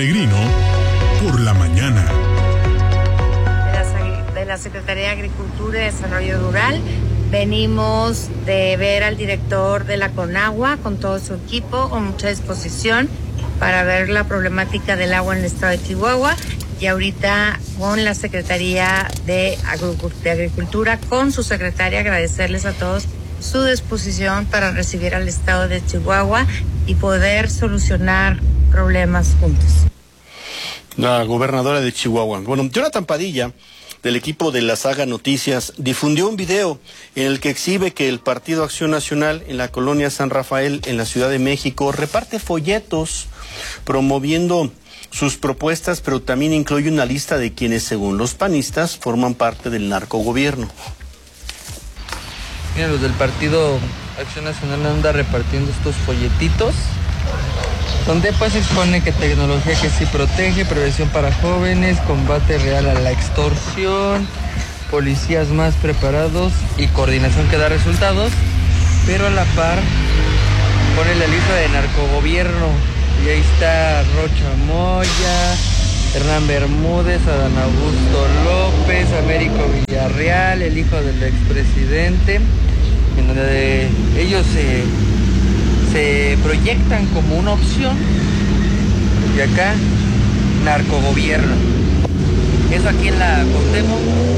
Peregrino por la mañana. De la Secretaría de Agricultura y Desarrollo Rural. Venimos de ver al director de la Conagua con todo su equipo, con mucha disposición para ver la problemática del agua en el estado de Chihuahua, y ahorita con la Secretaría de Agricultura, con su secretaria, agradecerles a todos su disposición para recibir al estado de Chihuahua y poder solucionar problemas juntos. La gobernadora de Chihuahua. Bueno, Jonathan Padilla, del equipo de la Saga Noticias, difundió un video en el que exhibe que el Partido Acción Nacional en la colonia San Rafael, en la Ciudad de México, reparte folletos promoviendo sus propuestas, pero también incluye una lista de quienes, según los panistas, forman parte del narcogobierno. Mira, los del Partido Acción Nacional anda repartiendo estos folletitos, donde pues expone que tecnología que sí protege, prevención para jóvenes, combate real a la extorsión, policías más preparados y coordinación que da resultados, pero a la par pone la lista de narcogobierno, y ahí está Rocha Moya, Hernán Bermúdez, Adán Augusto López, Américo Villarreal, el hijo del expresidente, en donde ellos se proyectan como una opción, y acá narcogobierno. Eso aquí en la Cuauhtémoc,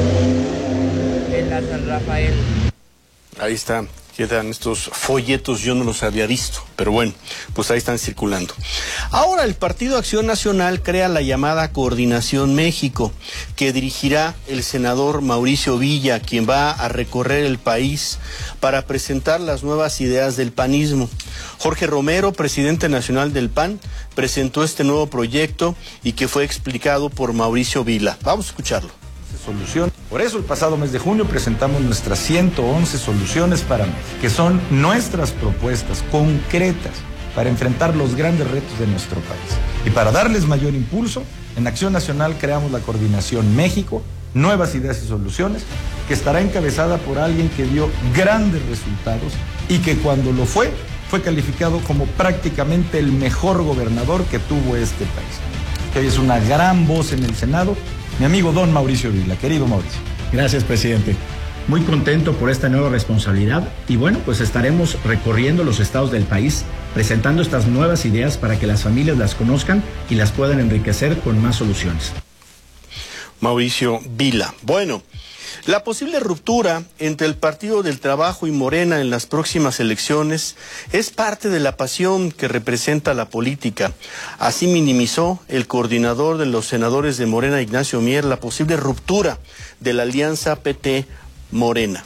en la San Rafael. Ahí está, quedan estos folletos, yo no los había visto, pero bueno, pues ahí están circulando. Ahora el Partido Acción Nacional crea la llamada Coordinación México, que dirigirá el senador Mauricio Villa, quien va a recorrer el país para presentar las nuevas ideas del panismo. Jorge Romero, presidente nacional del PAN, presentó este nuevo proyecto y que fue explicado por Mauricio Vila. Vamos a escucharlo. Solución. Por eso el pasado mes de junio presentamos nuestras 111 soluciones para México, que son nuestras propuestas concretas para enfrentar los grandes retos de nuestro país. Y para darles mayor impulso, en Acción Nacional creamos la Coordinación México, Nuevas Ideas y Soluciones, que estará encabezada por alguien que dio grandes resultados y que cuando lo fue calificado como prácticamente el mejor gobernador que tuvo este país. Que hoy es una gran voz en el Senado, mi amigo don Mauricio Vila. Querido Mauricio. Gracias, presidente. Muy contento por esta nueva responsabilidad y bueno, pues estaremos recorriendo los estados del país, presentando estas nuevas ideas para que las familias las conozcan y las puedan enriquecer con más soluciones. Mauricio Vila. Bueno, la posible ruptura entre el Partido del Trabajo y Morena en las próximas elecciones es parte de la pasión que representa la política. Así minimizó el coordinador de los senadores de Morena, Ignacio Mier, la posible ruptura de la alianza PT-Morena.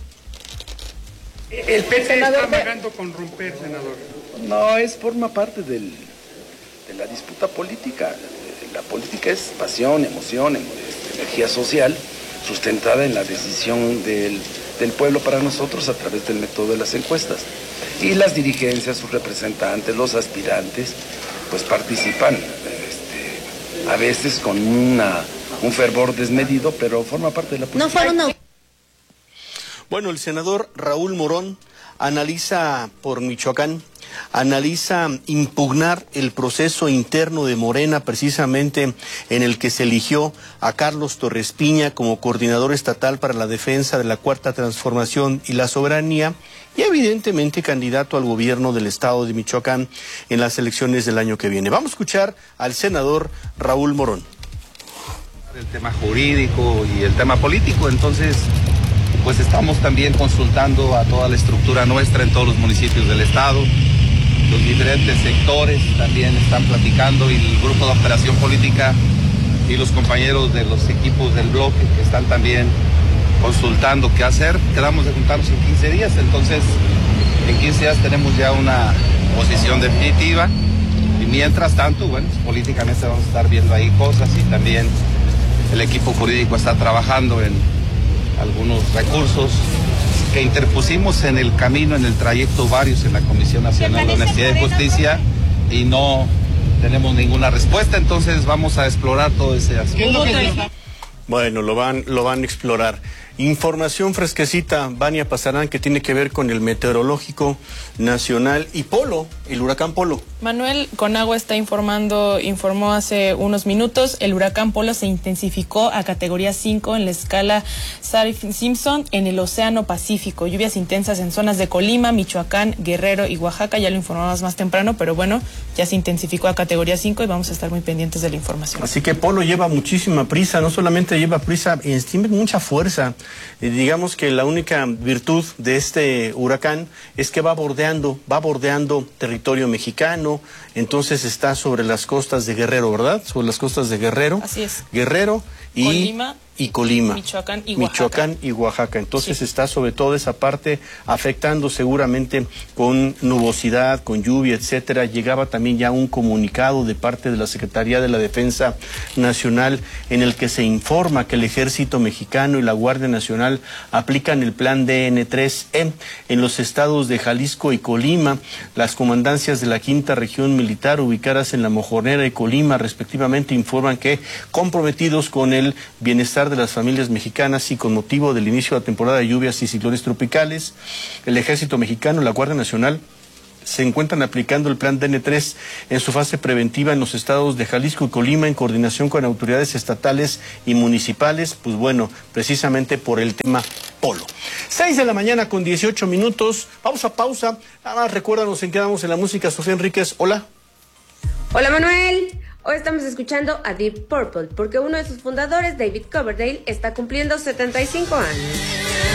El PT está amagando con romper, senador. No, forma parte de la disputa política. La política es pasión, emoción, energía social, sustentada en la decisión del pueblo para nosotros a través del método de las encuestas. Y las dirigencias, sus representantes, los aspirantes, pues participan a veces con un fervor desmedido, pero forma parte de la política. Bueno, el senador Raúl Morón analiza por Michoacán, analiza impugnar el proceso interno de Morena, precisamente en el que se eligió a Carlos Torres Piña como coordinador estatal para la defensa de la Cuarta Transformación y la soberanía, y evidentemente candidato al gobierno del estado de Michoacán en las elecciones del año que viene. Vamos a escuchar al senador Raúl Morón. El tema jurídico y el tema político, entonces pues estamos también consultando a toda la estructura nuestra en todos los municipios del estado. Los diferentes sectores también están platicando, y el grupo de operación política y los compañeros de los equipos del bloque que están también consultando qué hacer. Quedamos de juntarnos en 15 días, entonces en 15 días tenemos ya una posición definitiva, y mientras tanto, bueno, pues, políticamente vamos a estar viendo ahí cosas, y también el equipo jurídico está trabajando en algunos recursos que interpusimos en el camino, en el trayecto, varios en la Comisión Nacional de Honestidad y Justicia, y no tenemos ninguna respuesta, entonces vamos a explorar todo ese asunto. Bueno, lo van a explorar. Información fresquecita, Vania Pasarán, que tiene que ver con el Meteorológico Nacional y Polo. el huracán Polo. Manuel, Conagua informó hace unos minutos, el huracán Polo se intensificó a categoría 5 en la escala Saffir-Simpson en el Océano Pacífico. Lluvias intensas en zonas de Colima, Michoacán, Guerrero y Oaxaca, ya lo informamos más temprano, pero bueno, ya se intensificó a categoría 5 y vamos a estar muy pendientes de la información. Así que Polo lleva muchísima prisa, no solamente lleva prisa, tiene mucha fuerza. Digamos que la única virtud de este huracán es que va bordeando territorio mexicano, entonces está sobre las costas de Guerrero, ¿verdad? Sobre las costas de Guerrero. Así es. Guerrero y Colima. Michoacán y Oaxaca. Entonces está sobre todo esa parte afectando seguramente con nubosidad, con lluvia, etcétera. Llegaba también ya un comunicado de parte de la Secretaría de la Defensa Nacional en el que se informa que el Ejército Mexicano y la Guardia Nacional aplican el plan DN3E en los estados de Jalisco y Colima. Las comandancias de la 5ª Región Militar ubicadas en La Mojonera y Colima respectivamente informan que comprometidos con el bienestar de las familias mexicanas y con motivo del inicio de la temporada de lluvias y ciclones tropicales, el Ejército Mexicano y la Guardia Nacional se encuentran aplicando el plan DN3 en su fase preventiva en los estados de Jalisco y Colima en coordinación con autoridades estatales y municipales, pues bueno, precisamente por el tema Polo. 6 de la mañana con 18 minutos, vamos a pausa, nada más recuérdanos en qué damos en la música. Sofía Enríquez, hola. Hola Manuel. Hoy estamos escuchando a Deep Purple porque uno de sus fundadores, David Coverdale, está cumpliendo 75 años.